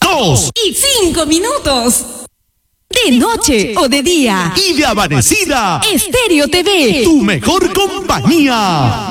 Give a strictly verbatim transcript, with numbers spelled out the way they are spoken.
dos y cinco minutos. De noche o de día. Y de amanecida. Estéreo T V. Tu mejor compañía.